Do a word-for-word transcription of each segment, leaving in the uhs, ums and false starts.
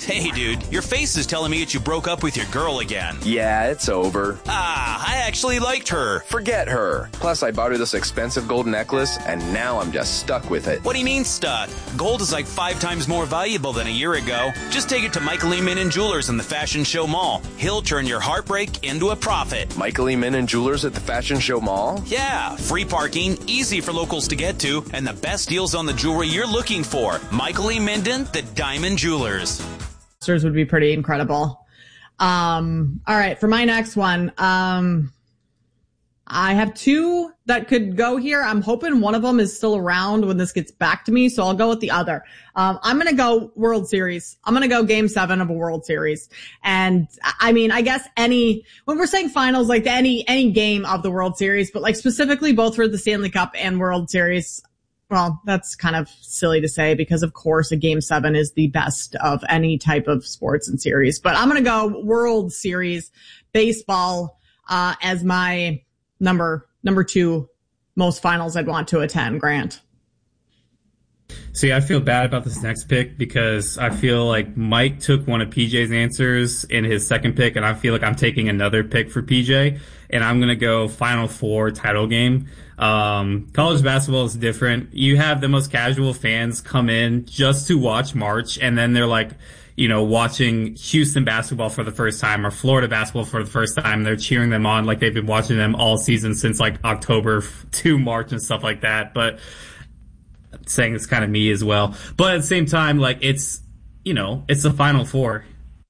Hey, dude, your face is telling me that you broke up with your girl again. Yeah, it's over. Ah, I actually liked her. Forget her. Plus, I bought her this expensive gold necklace, and now I'm just stuck with it. What do you mean stuck? Gold is like five times more valuable than a year ago. Just take it to Michael E. Minnan Jewelers in the Fashion Show Mall. He'll turn your heartbreak into a profit. Michael E. Minnan Jewelers at the Fashion Show Mall? Yeah, free parking, easy for locals to get to, and the best deals on the jewelry you're looking for. Michael E. Minnan, the Diamond Jewelers. Would be pretty incredible. Um, all right, for my next one, um, I have two that could go here. I'm hoping one of them is still around when this gets back to me, so I'll go with the other. Um, I'm going to go World Series. I'm going to go Game seven of a World Series. And I mean, I guess any, when we're saying finals, like any, any game of the World Series, but like specifically both for the Stanley Cup and World Series. Well, that's kind of silly to say because, of course, a game seven is the best of any type of sports and series. But I'm going to go World Series baseball uh, as my number number two most finals I'd want to attend. Grant. See, I feel bad about this next pick because I feel like Mike took one of P J's answers in his second pick, and I feel like I'm taking another pick for P J, and I'm going to go Final Four title game. Um, college basketball is different. You have the most casual fans come in just to watch March, and then they're like, you know, watching Houston basketball for the first time or Florida basketball for the first time. They're cheering them on like they've been watching them all season since like October to March and stuff like that. But I'm saying it's kind of me as well. But at the same time, like it's, you know, it's the Final Four.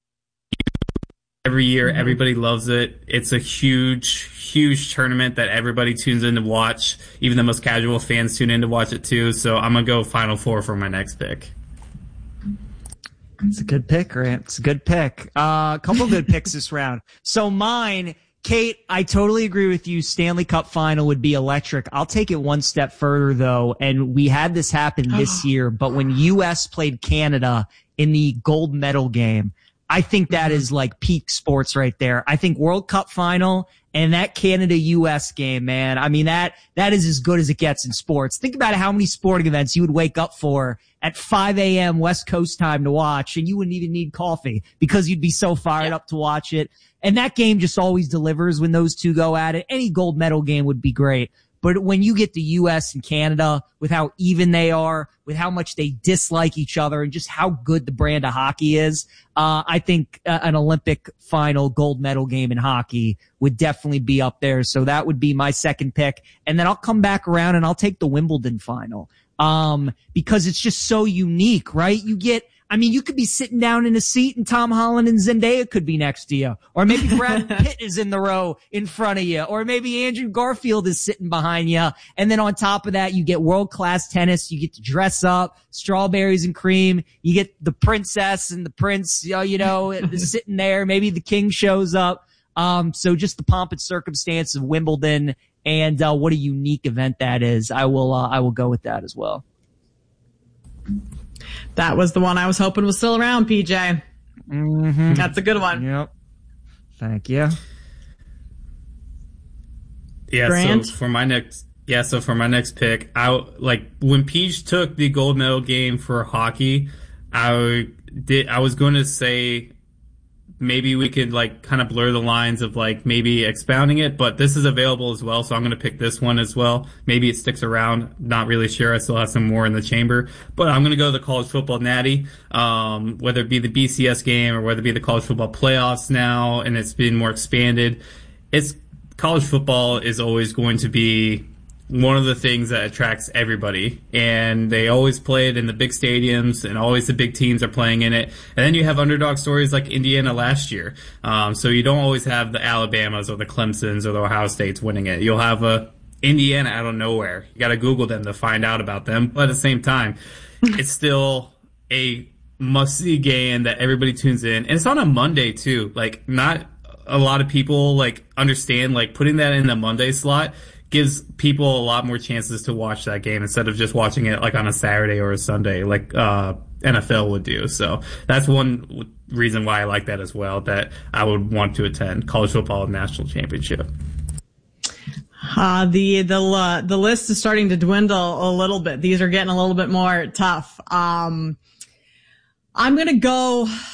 Every year, everybody loves it. It's a huge, huge tournament that everybody tunes in to watch. Even the most casual fans tune in to watch it too. So I'm going to go Final Four for my next pick. It's a good pick, Grant. It's a good pick. A uh, couple good picks this round. So mine, Kate, I totally agree with you. Stanley Cup final would be electric. I'll take it one step further though. And we had this happen this year, but when U S played Canada in the gold medal game, I think that is like peak sports right there. I think World Cup final and that Canada U S game, man. I mean, that, that is as good as it gets in sports. Think about how many sporting events you would wake up for at five a.m. West Coast time to watch, and you wouldn't even need coffee because you'd be so fired up to watch it. And that game just always delivers when those two go at it. Any gold medal game would be great. But when you get the U S and Canada, with how even they are, with how much they dislike each other, and just how good the brand of hockey is, uh, I think uh, an Olympic final gold medal game in hockey would definitely be up there. So that would be my second pick. And then I'll come back around and I'll take the Wimbledon final. Um, because it's just so unique, right? You get, I mean, you could be sitting down in a seat and Tom Holland and Zendaya could be next to you. Or maybe Brad Pitt is in the row in front of you. Or maybe Andrew Garfield is sitting behind you. And then on top of that, you get world-class tennis. You get to dress up, strawberries and cream. You get the princess and the prince, you know, sitting there. Maybe the king shows up. Um, so just the pomp and circumstance of Wimbledon and, uh, what a unique event that is. I will, uh, I will go with that as well. That was the one I was hoping was still around, P J. Mm-hmm. That's a good one. Yep. Thank you. Yeah, Grant? so for my next yeah, so for my next pick, I like when Peach took the gold medal game for hockey, I did I was going to say maybe we could like kind of blur the lines of like maybe expounding it, but this is available as well, so I'm going to pick this one as well. Maybe it sticks around. Not really sure. I still have some more in the chamber, but I'm going to go the college football natty, um, whether it be the B C S game or whether it be the college football playoffs now, and it's been more expanded. It's college football is always going to be one of the things that attracts everybody, and they always play it in the big stadiums, and always the big teams are playing in it. And then you have underdog stories like Indiana last year. Um, so you don't always have the Alabamas or the Clemsons or the Ohio States winning it. You'll have a Indiana out of nowhere. You got to Google them to find out about them. But at the same time, it's still a must-see game that everybody tunes in, and it's on a Monday too. Like, not a lot of people like understand like putting that in the Monday slot gives people a lot more chances to watch that game instead of just watching it like on a Saturday or a Sunday like uh N F L would do. So that's one reason why I like that as well, that I would want to attend college football national championship. Uh, the, the, uh, the list is starting to dwindle a little bit. These are getting a little bit more tough. Um, I'm going to go